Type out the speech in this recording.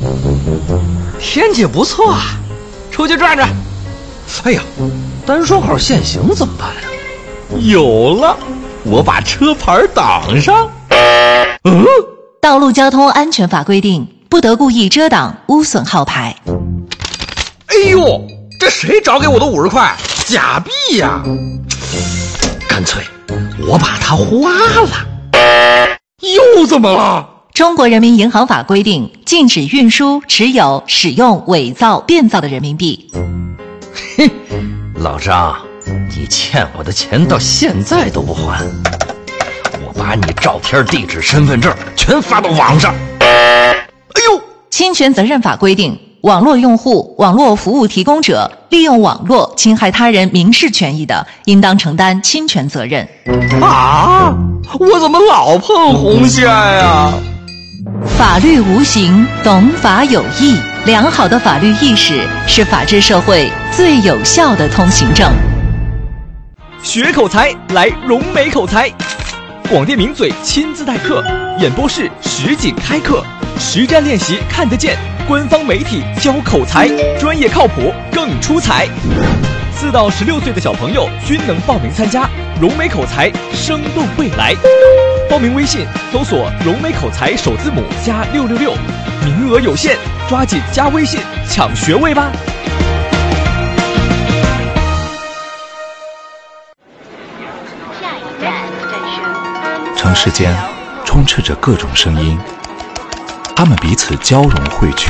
天气不错啊，出去转转。哎呀，单双号限行怎么办呀？有了，我把车牌挡上。 道路交通安全法规定，不得故意遮挡、污损号牌。 哎呦，这谁找给我的50块？假币呀！干脆我把它花了。又怎么了？ 中国人民银行法规定，禁止运输、持有、使用伪造、变造的人民币。 嘿，老张，你欠我的钱到现在都不还，我把你照片、地址、身份证全发到网上。哎呦！ 侵权责任法规定，网络用户、网络服务提供者利用网络侵害他人民事权益的，应当承担侵权责任。 啊！我怎么老碰红线呀？ 法律无形，懂法有益。良好的法律意识是法治社会最有效的通行证。 学口才来融美口才，广电名嘴亲自代课，演播室实景开课，实战练习看得见，官方媒体教口才，专业靠谱更出彩。4到16岁的小朋友均能报名参加融美口才生动未来。报名微信搜索融美口才首字母加666，名额有限，抓紧加微信抢学位吧。 城市间充斥着各种声音，它们彼此交融汇聚，